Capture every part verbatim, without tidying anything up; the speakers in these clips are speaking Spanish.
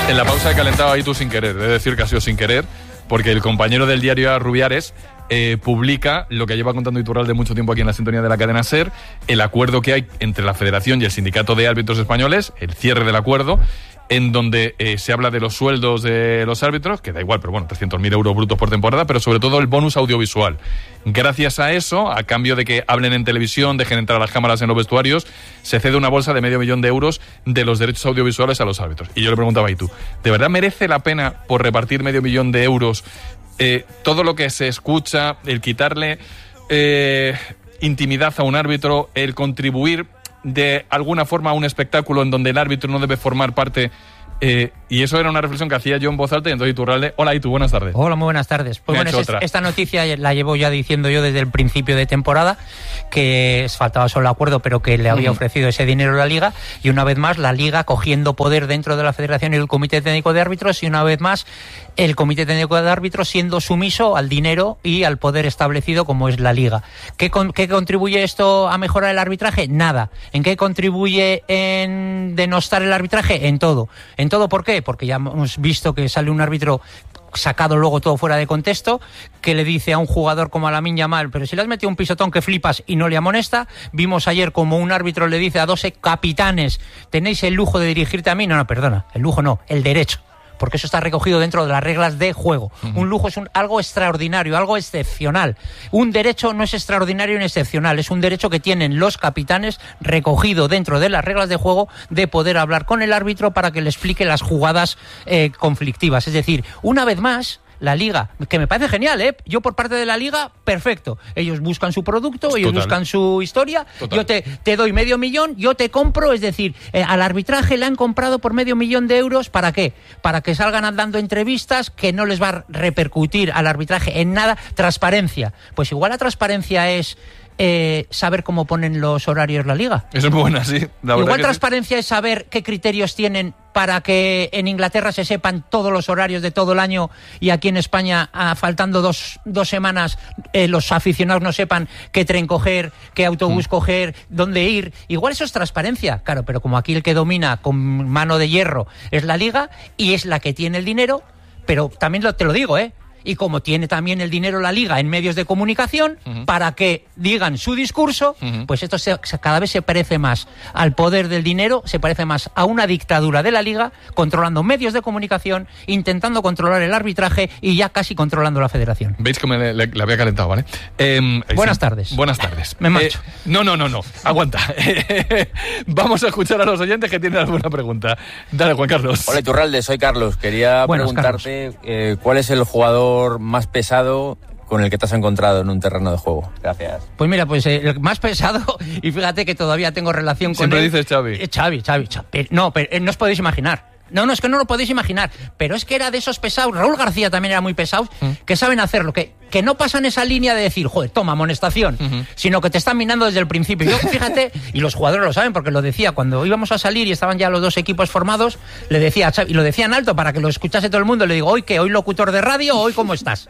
En la pausa he calentado ahí tú sin querer, es decir, que ha sido sin querer, porque el compañero del diario Rubiares eh, publica lo que lleva contando Iturralde mucho tiempo aquí en la sintonía de la cadena SER, el acuerdo que hay entre la Federación y el Sindicato de Árbitros Españoles, el cierre del acuerdo, en donde eh, se habla de los sueldos de los árbitros, que da igual, pero bueno, trescientos mil euros brutos por temporada, pero sobre todo el bonus audiovisual. Gracias a eso, a cambio de que hablen en televisión, dejen entrar a las cámaras en los vestuarios, se cede una bolsa de medio millón de euros de los derechos audiovisuales a los árbitros. Y yo le preguntaba, ¿y tú? ¿De verdad merece la pena, por repartir medio millón de euros, eh, todo lo que se escucha, el quitarle eh, intimidad a un árbitro, el contribuir de alguna forma a un espectáculo en donde el árbitro no debe formar parte? Eh, y eso era una reflexión que hacía yo en voz alta, y entonces Iturralde, hola Itu, buenas tardes. Hola, muy buenas tardes. Pues bueno, es, esta noticia la llevo ya diciendo yo desde el principio de temporada, que faltaba solo el acuerdo, pero que le había uh-huh. ofrecido ese dinero a la Liga, y una vez más la Liga cogiendo poder dentro de la Federación y el Comité Técnico de Árbitros, y una vez más el Comité Técnico de Árbitros siendo sumiso al dinero y al poder establecido como es la Liga. ¿Qué, con, qué contribuye esto a mejorar el arbitraje? Nada. ¿En qué contribuye en denostar el arbitraje? En todo. En todo, ¿por qué? Porque ya hemos visto que sale un árbitro sacado luego todo fuera de contexto, que le dice a un jugador como a Lamine Yamal, pero si le has metido un pisotón que flipas, y no le amonesta. Vimos ayer como un árbitro le dice a doce capitanes, tenéis el lujo de dirigirte a mí. No, no, perdona, el lujo no, el derecho, porque eso está recogido dentro de las reglas de juego. Uh-huh. Un lujo es un, algo extraordinario, algo excepcional. Un derecho no es extraordinario ni excepcional, es un derecho que tienen los capitanes recogido dentro de las reglas de juego, de poder hablar con el árbitro para que le explique las jugadas eh, conflictivas. Es decir, una vez más, la Liga, que me parece genial, ¿eh? Yo por parte de la Liga, perfecto. Ellos buscan su producto, ellos Total. buscan su historia. Total. Yo te, te doy medio millón, yo te compro, es decir, eh, al arbitraje le han comprado por medio millón de euros. ¿Para qué? Para que salgan dando entrevistas que no les va a repercutir al arbitraje en nada. Transparencia. Pues igual la transparencia es Eh, saber cómo ponen los horarios la Liga. Eso es muy buena, sí. La Igual transparencia sí. es saber qué criterios tienen para que en Inglaterra se sepan todos los horarios de todo el año, y aquí en España, ah, faltando dos, dos semanas, eh, los aficionados no sepan qué tren coger, qué autobús mm. coger, dónde ir. Igual eso es transparencia, claro, pero como aquí el que domina con mano de hierro es la Liga, y es la que tiene el dinero, pero también lo, te lo digo, ¿eh? Y como tiene también el dinero la Liga en medios de comunicación, uh-huh. para que digan su discurso, uh-huh. pues esto se, cada vez se parece más al poder del dinero, se parece más a una dictadura de la Liga, controlando medios de comunicación, intentando controlar el arbitraje y ya casi controlando la Federación. Veis que me le, le, le había calentado, ¿vale? Eh, buenas sí, tardes. Buenas tardes. Me marcho. Eh, no, no, no, no. Aguanta. Vamos a escuchar a los oyentes que tienen alguna pregunta. Dale, Juan Carlos. Hola, Iturralde, soy Carlos. Quería Buenas, preguntarte eh, cuál es el jugador más pesado con el que te has encontrado en un terreno de juego. Gracias. Pues mira, pues eh, el más pesado, y fíjate que todavía tengo relación con Siempre él. Siempre dices Xavi. Eh, Xavi, Xavi, Xavi. No, pero eh, no os podéis imaginar. No, no, es que no lo podéis imaginar. Pero es que era de esos pesados. Raúl García también era muy pesado, ¿Mm? que saben hacerlo, que, que no pasan esa línea de decir, joder, toma, amonestación, uh-huh. sino que te están minando desde el principio. Yo, fíjate, y los jugadores lo saben, porque lo decía, cuando íbamos a salir y estaban ya los dos equipos formados, le decía a Xavi, y lo decía en alto para que lo escuchase todo el mundo, le digo, ¿hoy qué? ¿Hoy locutor de radio o hoy cómo estás?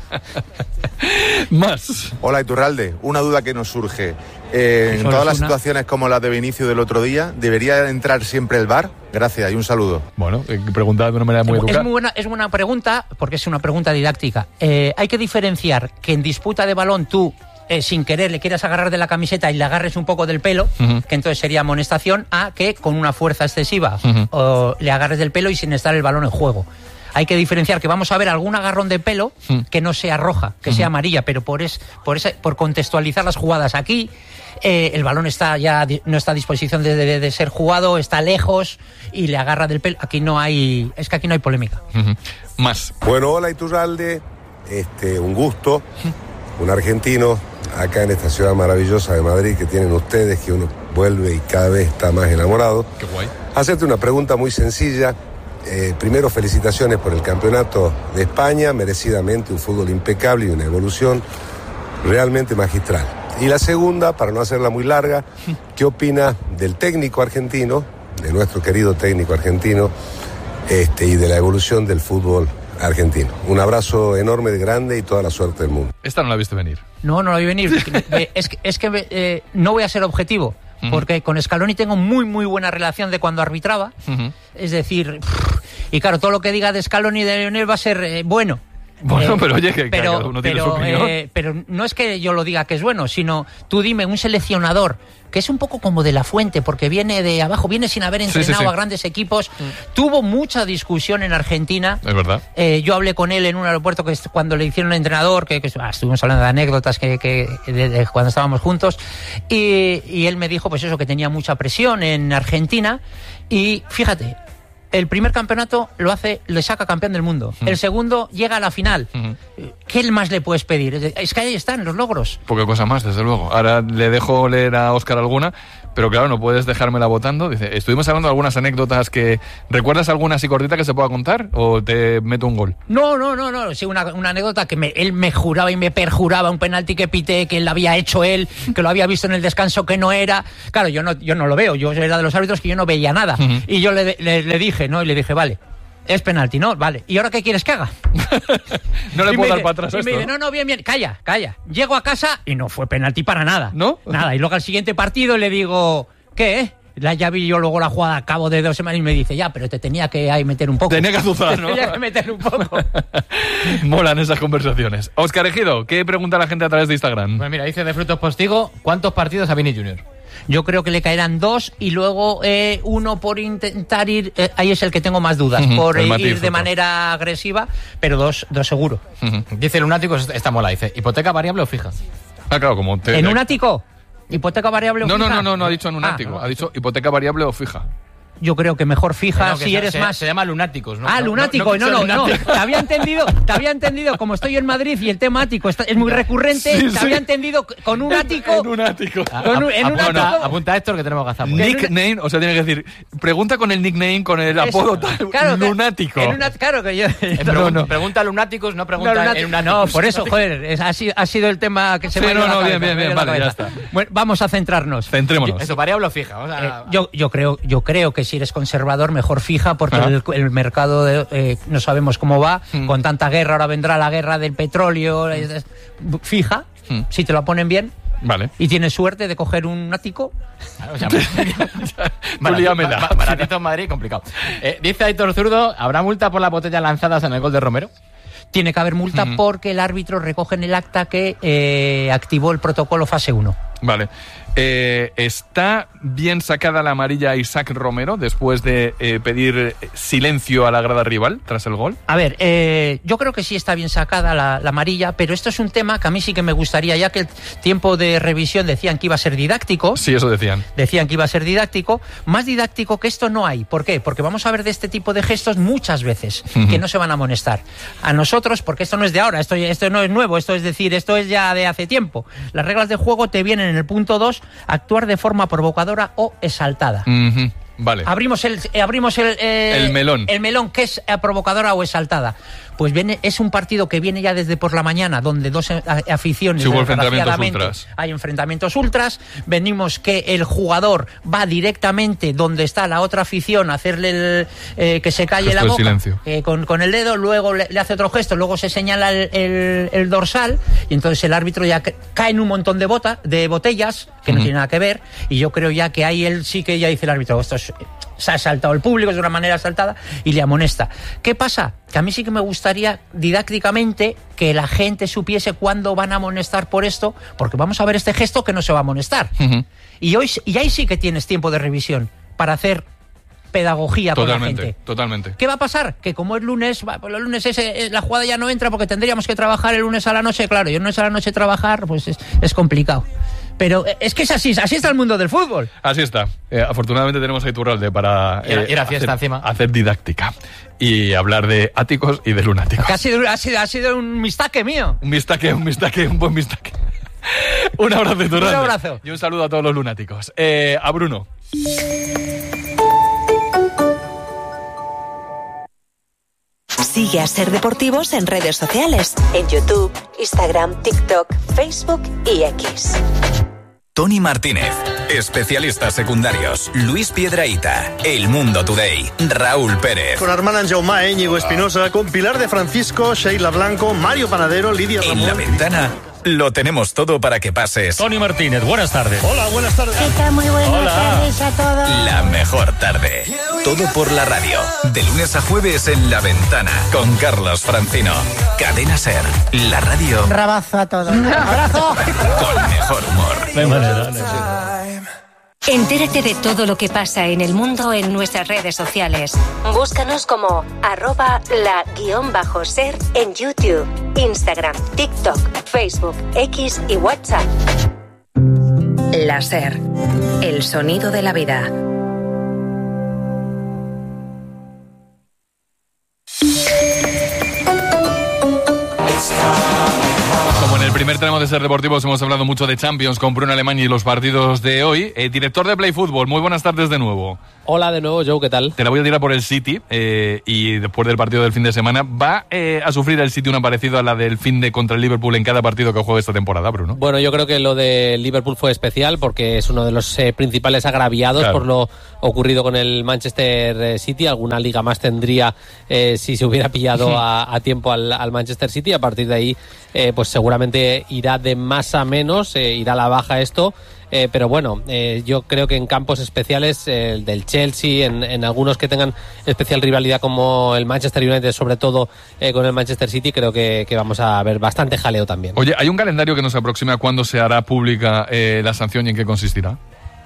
Más. Hola, Iturralde, una duda que nos surge. Eh, en todas las una... situaciones como la de Vinicius del otro día, ¿debería entrar siempre el V A R? Gracias y un saludo. Bueno, eh, pregunta de una manera muy educada. Es muy buena, es buena pregunta, porque es una pregunta didáctica. Eh, hay que diferenciar que en disputa de balón tú, eh, sin querer, le quieras agarrar de la camiseta y le agarres un poco del pelo, uh-huh. que entonces sería amonestación, a que con una fuerza excesiva uh-huh. o le agarres del pelo y sin estar el balón en juego. Hay que diferenciar que vamos a ver algún agarrón de pelo que no sea roja, que uh-huh. sea amarilla, pero por es, por esa, por contextualizar las jugadas aquí, eh, el balón está ya no está a disposición de, de, de ser jugado, está lejos y le agarra del pelo. Aquí no hay, es que aquí no hay polémica. Uh-huh. Más. Bueno, hola Iturralde, este, un gusto, un argentino acá en esta ciudad maravillosa de Madrid que tienen ustedes, que uno vuelve y cada vez está más enamorado. Qué guay. Hacerte una pregunta muy sencilla. Eh, primero, felicitaciones por el campeonato de España, merecidamente un fútbol impecable y una evolución realmente magistral. Y la segunda, para no hacerla muy larga, ¿qué opina del técnico argentino, de nuestro querido técnico argentino, este, y de la evolución del fútbol argentino? Un abrazo enorme, grande y toda la suerte del mundo. Esta no la viste venir. No, no la vi venir. es que, es que eh, no voy a ser objetivo. Porque con Scaloni tengo muy muy buena relación de cuando arbitraba, uh-huh. es decir, Y claro, todo lo que diga de Scaloni y de Lionel va a ser eh, bueno. Bueno, eh, pero oye, que pero, cada uno tiene pero, su opinión. Eh, pero no es que yo lo diga que es bueno, sino tú dime, un seleccionador que es un poco como de La Fuente, porque viene de abajo, viene sin haber entrenado sí, sí, sí. a grandes equipos, mm. tuvo mucha discusión en Argentina. Es verdad. Eh, yo hablé con él en un aeropuerto que cuando le hicieron entrenador, que, que ah, estuvimos hablando de anécdotas que, que de, de cuando estábamos juntos, y, y él me dijo pues eso, que tenía mucha presión en Argentina, y fíjate, el primer campeonato lo hace, le saca campeón del mundo. Uh-huh. El segundo llega a la final. Uh-huh. ¿Qué más le puedes pedir? Es que ahí están los logros. Poca cosa más, desde luego. Ahora le dejo leer a Óscar alguna, pero claro, no puedes dejármela votando. Dice, estuvimos hablando de algunas anécdotas que... ¿Recuerdas alguna así cortita que se pueda contar? ¿O te meto un gol? No, no, no, no. Sí, una, una anécdota que me, él me juraba y me perjuraba un penalti que pité, que él había hecho él, que lo había visto en el descanso que no era. Claro, yo no, yo no lo veo. Yo era de los árbitros que yo no veía nada. Uh-huh. Y yo le, le, le dije, ¿no? Y le dije, vale, es penalti, ¿no? Vale. ¿Y ahora qué quieres que haga? No le puedo dar para atrás y esto. me dice, no, no, bien, bien, calla, calla. Llego a casa y no fue penalti para nada. ¿No? Nada. Y luego al siguiente partido le digo, ¿qué? La, ya vi yo luego la jugada a cabo de dos semanas y me dice, ya, pero te tenía que ahí meter un poco. Tenía que azuzar, ¿no? Tenía que meter un poco. Molan esas conversaciones. Óscar Ejido, ¿qué pregunta la gente a través de Instagram? Pues mira, dice de Frutos Postigo, ¿cuántos partidos a Vini junior? Yo creo que le caerán dos y luego eh, uno por intentar ir, eh, ahí es el que tengo más dudas, uh-huh, por ir matiz, de manera agresiva, pero dos, dos seguro. Uh-huh. Dice Lunáticos, esta mola, dice, ¿hipoteca variable o fija? Ah, claro, como te... ¿En un ático? ¿Hipoteca variable o no, fija? No, no, no, no ha dicho en un ah, ático, no. ha dicho hipoteca variable o fija. Yo creo que mejor fija no, que si se, eres se, más... Se llama lunáticos, ¿no? Ah, no, lunático, no, no, no, no. Te había entendido, te había entendido, como estoy en Madrid y el tema ático está, es muy recurrente, sí, te sí. había entendido con un ático... En un ático. Con un, en un apunta, ático. Apunta a Héctor que tenemos que hacer. Nickname, o sea, tiene que decir, pregunta con el nickname, con el apodo tal, claro, lunático. En una, claro que yo... no, no. Pregunta lunáticos, no pregunta no, en unáticos. No, por eso, joder, es, ha, sido, ha sido el tema que se sí, me ha no, ido no, la bien, cabeza, bien, bien, vale, ya está. Bueno, vamos a centrarnos. Centrémonos. Eso, variable o fija. O sea, eh, yo, yo, creo, yo creo que si eres conservador, mejor fija, porque el, el mercado de, eh, no sabemos cómo va, mm. con tanta guerra, ahora vendrá la guerra del petróleo, es, fija, mm. si te lo ponen bien. Vale. Y tienes suerte de coger un ático. Claro, o sea, baratito, baratito en Madrid, complicado. Eh, dice Aitor Zurdo, ¿habrá multa por las botellas lanzadas en el gol de Romero? Tiene que haber multa mm. porque el árbitro recoge en el acta que eh, activó el protocolo fase uno. Vale. Eh, ¿Está bien sacada la amarilla a Isaac Romero después de eh, pedir silencio a la grada rival tras el gol? A ver, eh, yo creo que sí está bien sacada la, la amarilla, pero esto es un tema que a mí sí que me gustaría, ya que el tiempo de revisión decían que iba a ser didáctico. Sí, eso decían. Decían que iba a ser didáctico. Más didáctico que esto no hay. ¿Por qué? Porque vamos a ver de este tipo de gestos muchas veces uh-huh. que no se van a amonestar. A nosotros, porque esto no es de ahora, esto, esto no es nuevo, esto es decir, esto es ya de hace tiempo. Las reglas de juego te vienen en el punto dos, actuar de forma provocadora o exaltada. Uh-huh. Vale. Abrimos el, eh, abrimos el, eh, el melón. El melón, que es eh, provocadora o exaltada. Pues viene, es un partido que viene ya desde por la mañana, donde dos eh, aficiones, sí, desgraciadamente, hay enfrentamientos ultras. Venimos que el jugador va directamente donde está la otra afición a hacerle el, eh, que se calle gesto la boca eh, con, con el dedo, luego le, le hace otro gesto, luego se señala el, el, el dorsal y entonces el árbitro ya cae en un montón de, bota, de botellas que uh-huh. no tiene nada que ver, y yo creo ya que ahí él sí que ya dice el árbitro, esto es, se ha saltado el público de una manera saltada y le amonesta. ¿Qué pasa? Que a mí sí que me gustaría didácticamente que la gente supiese cuándo van a amonestar por esto, porque vamos a ver este gesto que no se va a amonestar. Uh-huh. Y hoy y ahí sí que tienes tiempo de revisión para hacer pedagogía por la gente. Totalmente. ¿Qué va a pasar? Que como es lunes, pues los lunes ese, la jugada ya no entra porque tendríamos que trabajar el lunes a la noche. Claro, y el lunes a la noche trabajar, pues es, es complicado. Pero es que es así, así está el mundo del fútbol. Así está. Eh, afortunadamente tenemos a Iturralde para eh, ir a fiesta hacer, encima. hacer didáctica y hablar de áticos y de lunáticos. Ha sido, ha sido, ha sido un mistaque mío. Un mistaque, un mistaque, un buen mistaque. Un abrazo, Iturralde. Un abrazo. Y un saludo a todos los lunáticos. Eh, a Bruno. Sigue a Ser Deportivos en redes sociales, en YouTube, Instagram, TikTok, Facebook y X. Tony Martínez, especialistas secundarios, Luis Piedrahita, El Mundo Today, Raúl Pérez. Con Armand Jaumá, Íñigo Espinosa, con Pilar de Francisco, Sheila Blanco, Mario Panadero, Lidia Ramón. En La Ventana, lo tenemos todo para que pases. Tony Martínez, buenas tardes. Hola, buenas tardes. ¿Qué tal? Muy buenas Hola. tardes a todos. La mejor tarde. Todo por la radio. De lunes a jueves en La Ventana con Carlos Francino. Cadena Ser, la radio. Rabazo a todos. ¡Abrazo! Con mejor humor. No hay manera, no hay manera. Entérate de todo lo que pasa en el mundo en nuestras redes sociales. Búscanos como arroba la guión bajo ser en YouTube, Instagram, TikTok, Facebook, X y WhatsApp. La Ser, el sonido de la vida. Como en el primer tramo de Ser Deportivos hemos hablado mucho de Champions con Bruno Alemany y los partidos de hoy. Eh, director de Play Fútbol, muy buenas tardes de nuevo. Hola de nuevo, Joe, ¿qué tal? Te la voy a tirar por el City eh, y después del partido del fin de semana. ¿Va eh, a sufrir el City una parecida a la del fin de contra el Liverpool en cada partido que juegue esta temporada, Bruno? Bueno, yo creo que lo de Liverpool fue especial porque es uno de los eh, principales agraviados claro. por lo ocurrido con el Manchester City. Alguna liga más tendría eh, si se hubiera pillado a, a tiempo al, al Manchester City. A partir de ahí, eh, pues seguramente irá de más a menos, eh, irá a la baja esto. Eh, pero bueno, eh, yo creo que en campos especiales, eh, el del Chelsea, en, en algunos que tengan especial rivalidad como el Manchester United, sobre todo eh, con el Manchester City, creo que, que vamos a ver bastante jaleo también. Oye, ¿hay un calendario que nos aproxima cuándo se hará pública eh, la sanción y en qué consistirá?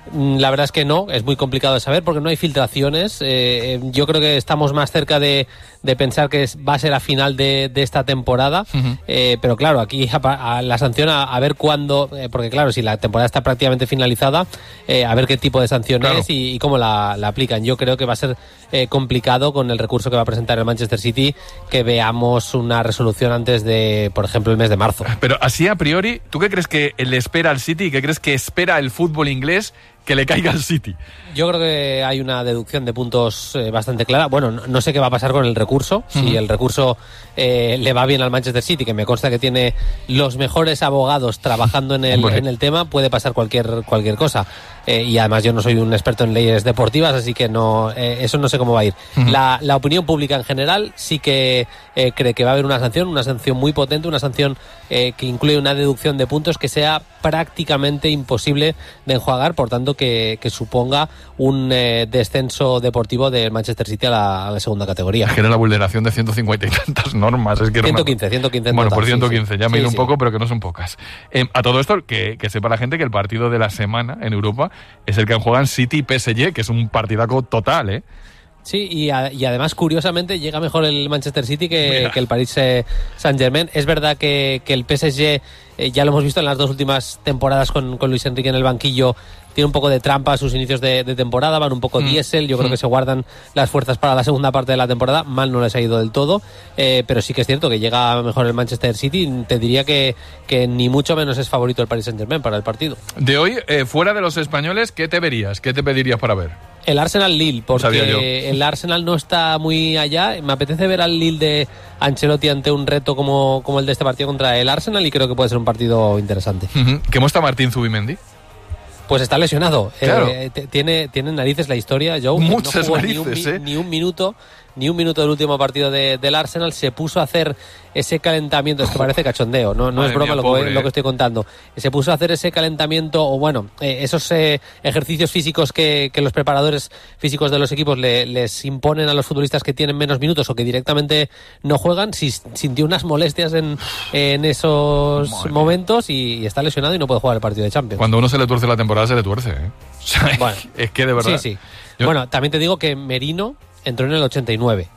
La verdad es que no, es muy complicado de saber porque no hay filtraciones. Eh, yo creo que estamos más cerca de, de pensar que es, va a ser a final de, de esta temporada, uh-huh. eh, pero claro, aquí a, a la sanción a, a ver cuándo, eh, porque claro, si la temporada está prácticamente finalizada, eh, a ver qué tipo de sanción claro. es y, y cómo la, la aplican. Yo creo que va a ser eh, complicado con el recurso que va a presentar el Manchester City que veamos una resolución antes de, por ejemplo, el mes de marzo. Pero así a priori, ¿tú qué crees que le espera al City y qué crees que espera el fútbol inglés que le caiga al City? Yo creo que hay una deducción de puntos eh, bastante clara. Bueno, no, no sé qué va a pasar con el recurso. Uh-huh. Si el recurso eh, le va bien al Manchester City, que me consta que tiene los mejores abogados trabajando en el, en el tema, puede pasar cualquier, cualquier cosa. Eh, y además yo no soy un experto en leyes deportivas, así que no eh, eso no sé cómo va a ir. Uh-huh. La, la opinión pública en general sí que eh, cree que va a haber una sanción, una sanción muy potente, una sanción eh, que incluye una deducción de puntos que sea prácticamente imposible de enjuagar, por tanto que, que suponga un eh, descenso deportivo del Manchester City a la, a la segunda categoría. Es que era la vulneración de ciento cincuenta y tantas normas. Es que ciento quince, ciento quince. Bueno, total, por ciento quince, sí, sí. ya me he ido sí, un sí. poco, pero que no son pocas. Eh, a todo esto, que, que sepa la gente que el partido de la semana en Europa es el que juegan City y P S G, que es un partidaco total, ¿eh? Sí, y, a, y además, curiosamente, llega mejor el Manchester City que, que el Paris eh, Saint-Germain. Es verdad que, que el P S G, eh, ya lo hemos visto en las dos últimas temporadas con, con Luis Enrique en el banquillo, tiene un poco de trampa a sus inicios de, de temporada, van un poco mm. diésel, yo creo mm. que se guardan las fuerzas para la segunda parte de la temporada, mal no les ha ido del todo, eh, pero sí que es cierto que llega mejor el Manchester City, te diría que, que ni mucho menos es favorito el Paris Saint-Germain para el partido. De hoy, eh, fuera de los españoles, ¿qué te verías? ¿Qué te pedirías para ver? El Arsenal-Lille, porque el Arsenal no está muy allá. Me apetece ver al Lille de Ancelotti ante un reto como, como el de este partido contra el Arsenal y creo que puede ser un partido interesante. Uh-huh. ¿Cómo está Martín Zubimendi? Pues está lesionado. Claro. Eh, t- tiene, tiene narices la historia, Joe. Muchas no jugó narices, ni un, ¿eh? Ni un minuto, ni un minuto del último partido de, del Arsenal. Se puso a hacer ese calentamiento. Es que parece cachondeo, no, no es broma mía, lo, pobre, que, lo que estoy contando. Se puso a hacer ese calentamiento, o bueno, eh, esos eh, ejercicios físicos que, que los preparadores físicos de los equipos le, les imponen a los futbolistas que tienen menos minutos o que directamente no juegan. Si, sintió unas molestias en, en esos Madre momentos y, y está lesionado y no puede jugar el partido de Champions. Cuando uno se le tuerce la temporada, se le tuerce, ¿eh? O sea, bueno, es que de verdad. Sí, sí. Yo... Bueno, también te digo que Merino entró en el ochenta y nueve.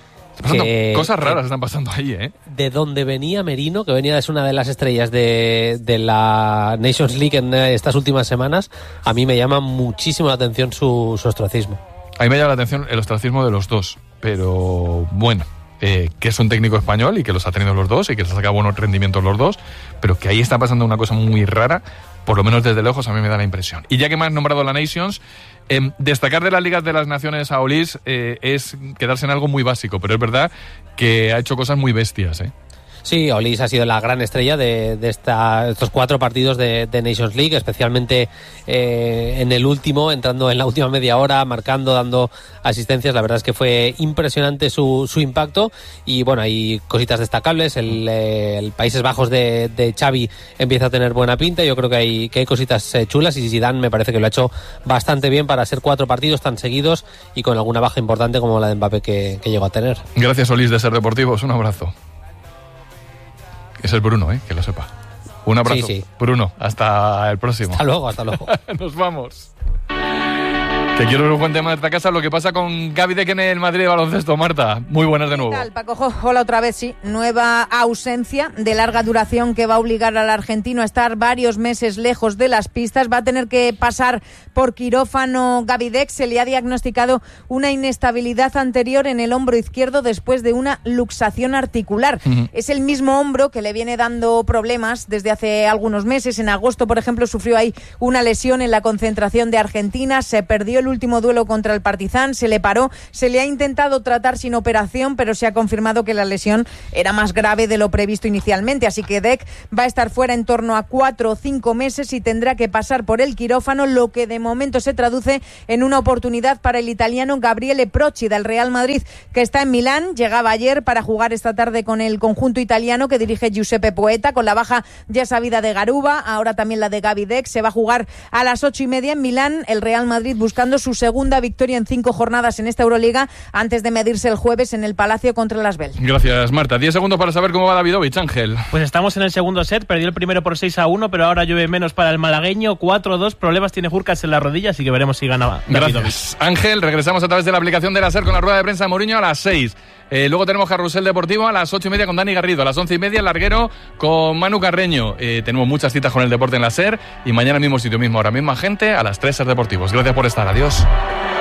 Que, cosas raras que, están pasando ahí, ¿eh? De donde venía Merino, que venía es una de las estrellas de, de la Nations League en estas últimas semanas, a mí me llama muchísimo la atención su, su ostracismo. A mí me llama la atención el ostracismo de los dos, pero bueno, eh, que es un técnico español y que los ha tenido los dos y que les ha sacado buenos rendimientos los dos, pero que ahí está pasando una cosa muy rara, por lo menos desde lejos a mí me da la impresión. Y ya que me has nombrado la Nations, eh, destacar de las ligas de las naciones a Olís eh, es quedarse en algo muy básico, pero es verdad que ha hecho cosas muy bestias, ¿eh? Sí, Olise ha sido la gran estrella de, de esta, estos cuatro partidos de, de Nations League, especialmente eh, en el último, entrando en la última media hora, marcando, dando asistencias. La verdad es que fue impresionante su, su impacto y bueno, hay cositas destacables. El, eh, el Países Bajos de, de Xavi empieza a tener buena pinta. Yo creo que hay, que hay cositas eh, chulas y Zidane me parece que lo ha hecho bastante bien para ser cuatro partidos tan seguidos y con alguna baja importante como la de Mbappé que, que llegó a tener. Gracias, Olise, de Ser Deportivos. Un abrazo. Es el Bruno, ¿eh? Que lo sepa. Un abrazo, sí, sí. Bruno. Hasta el próximo. Hasta luego, hasta luego. Nos vamos. Que quiero que nos cuente Marta Casa lo que pasa con Gaby Deck en el Madrid de baloncesto. Marta, muy buenas de nuevo. ¿Qué tal, Paco? Hola otra vez, sí. Nueva ausencia de larga duración que va a obligar al argentino a estar varios meses lejos de las pistas. Va a tener que pasar por quirófano Gaby Deck. Se le ha diagnosticado una inestabilidad anterior en el hombro izquierdo después de una luxación articular. Uh-huh. Es el mismo hombro que le viene dando problemas desde hace algunos meses. En agosto, por ejemplo, sufrió ahí una lesión en la concentración de Argentina. Se perdió el último duelo contra el Partizan, se le paró, se le ha intentado tratar sin operación, pero se ha confirmado que la lesión era más grave de lo previsto inicialmente, así que Deck va a estar fuera en torno a cuatro o cinco meses y tendrá que pasar por el quirófano, lo que de momento se traduce en una oportunidad para el italiano Gabriele Procci del Real Madrid, que está en Milán, llegaba ayer para jugar esta tarde con el conjunto italiano que dirige Giuseppe Poeta, con la baja ya sabida de Garuba, ahora también la de Gaby Deck. Se va a jugar a las ocho y media en Milán, el Real Madrid buscando su segunda victoria en cinco jornadas en esta Euroliga antes de medirse el jueves en el Palacio contra el Asbel. Gracias, Marta. Diez segundos para saber cómo va Davidovich, Ángel. Pues estamos en el segundo set, perdió el primero por seis a uno, pero ahora llueve menos para el malagueño, cuatro dos, problemas tiene Jurkas en la rodilla, así que veremos si gana Davidovich. Gracias, Ángel. Regresamos a través de la aplicación de la SER con la rueda de prensa de Mourinho a las seis. Eh, luego tenemos Carrusel Deportivo a las ocho y media con Dani Garrido, a las once y media el larguero con Manu Carreño. Eh, tenemos muchas citas con el deporte en la SER y mañana mismo sitio, mismo hora, misma gente, a las tres SER Deportivos. Gracias por estar. Adiós.